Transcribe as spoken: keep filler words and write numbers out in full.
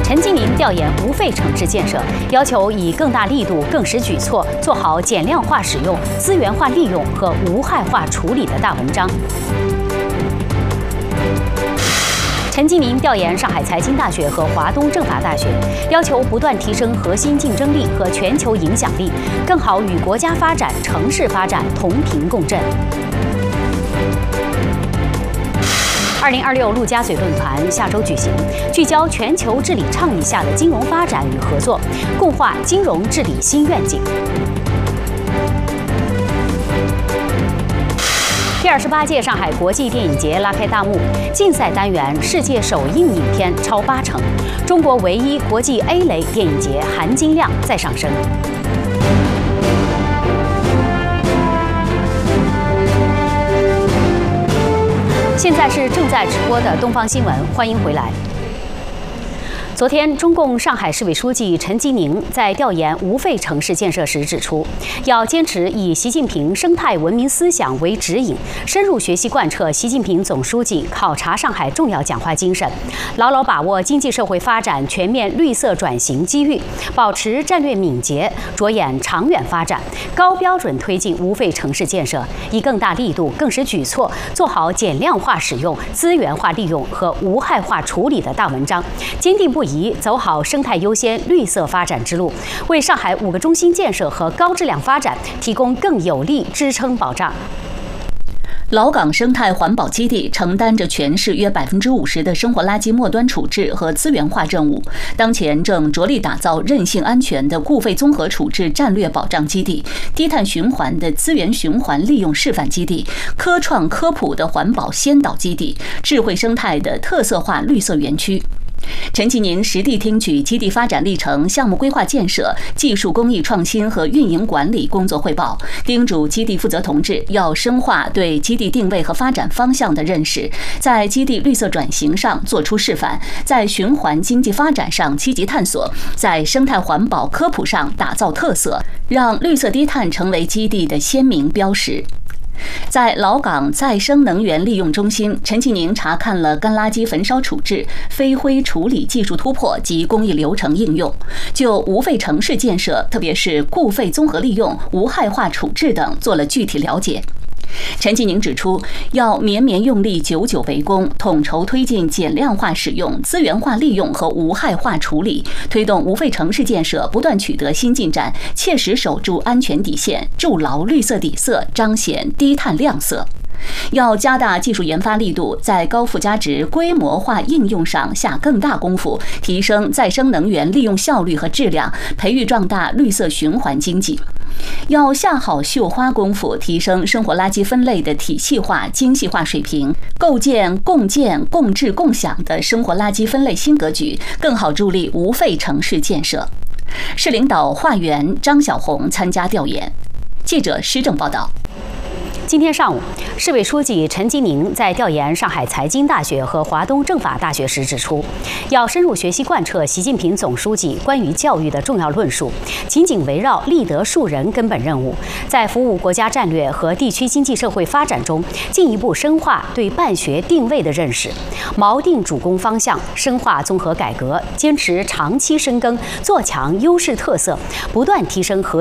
陈吉宁调研无废城市建设，要求以更大力度、更实举措，做好减量化使用、资源化利用和无害化处理的大文章。陈吉宁调研上海财经大学和华东政法大学，要求不断提升核心竞争力和全球影响力，更好与国家发展、城市发展同频共振。二零二六陆家嘴论坛下周举行，聚焦全球治理倡议下的金融发展与合作，共话金融治理新愿景。第二十八届上海国际电影节拉开大幕，竞赛单元世界首映影片超八成，中国唯一国际 A 类电影节含金量再上升。现在是正在直播的东方新闻，欢迎回来。昨天，中共上海市委书记陈吉宁在调研无废城市建设时指出，要坚持以习近平生态文明思想为指引，深入学习贯彻习近平总书记考察上海重要讲话精神，牢牢把握经济社会发展全面绿色转型机遇，保持战略敏捷，着眼长远发展，高标准推进无废城市建设，以更大力度、更实举措，做好减量化使用、资源化利用和无害化处理的大文章，坚定不移走好生态优先、绿色发展之路，为上海五个中心建设和高质量发展提供更有力支撑保障。 老岗生态环保基地承担着全市约百分之五十的生活垃圾末端处置和资源化任务，当前正着力打造韧性安全的固废综合处置战略保障基地、低碳循环的资源循环利用示范基地、科创科普的环保先导基地、智慧生态的特色化绿色园区。陈吉宁实地听取基地发展历程、项目规划建设、技术工艺创新和运营管理工作汇报，叮嘱基地负责同志要深化对基地定位和发展方向的认识，在基地绿色转型上做出示范，在循环经济发展上积极探索，在生态环保科普上打造特色，让绿色低碳成为基地的鲜明标识。在老岗再生能源利用中心，陈吉宁查看了干垃圾焚烧处置、飞灰处理技术突破及工艺流程应用，就无废城市建设，特别是固废综合利用、无害化处置等做了具体了解。陈吉宁指出，要绵绵用力、久久为功，统筹推进减量化使用、资源化利用和无害化处理，推动无废城市建设不断取得新进展，切实守住安全底线，筑牢绿色底色，彰显低碳亮色。要加大技术研发力度，在高附加值规模化应用上下更大功夫，提升再生能源利用效率和质量，培育壮大绿色循环经济。要下好绣花功夫，提升生活垃圾分类的体系化、精细化水平，构建共建、共治、共享的生活垃圾分类新格局，更好助力无废城市建设。市领导华元、张小红参加调研。记者施正报道。 今天上午，市委书记陈吉宁在调研上海财经大学和华东政法大学时指出，要深入学习贯彻习近平总书记关于教育的重要论述，紧紧围绕立德树人根本任务，在服务国家战略和地区经济社会发展中，进一步深化对办学定位的认识，锚定主攻方向，深化综合改革，坚持长期深耕，做强优势特色，不断提升核